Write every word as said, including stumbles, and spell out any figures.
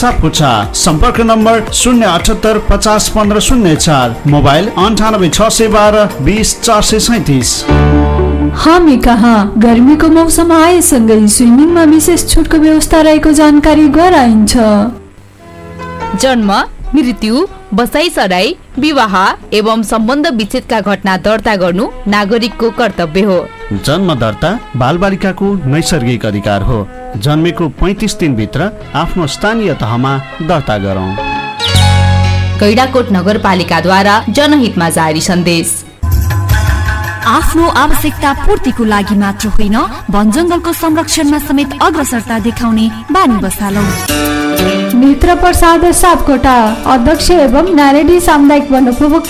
सापकोटा। सम्पर्क नम्बर शून्य अठहत्तर पचास पन्ध्र शून्य चार, मोबाइल अन्ठानब्बे छ सय बाह्र बिस चार सय सैतिस। हामी कहाँ गर्मीको मौसम आएसँगै स्विमिङमा विशेष छुटको व्यवस्था रहेको जानकारी गराइन्छ। जन्म, मृत्यु, बसाइसराई, विवाह एवं सम्बन्ध विच्छेदका घटना दर्ता गर्नु नागरिकको कर्तव्य हो। जन्म दर्ता बालबालिकाको नैसर्गिक अधिकार हो। जन्मेको पैंतीस दिनभित्र आफ्नो स्थानीय तहमा दर्ता गरौँ। गैंडाकोट नगरपालिकाद्वारा जनहितमा जारी सन्देश। आफ्नो आवश्यकता पूर्तिको लागि मात्र होइन, वन जंगलको संरक्षणमा समेत अग्रसरता देखाउने बानी बसालौ। मित्र प्रसाद सापकोटा, अध्यक्ष एवं नारायणी सामुदायिक वन उपभोक्ता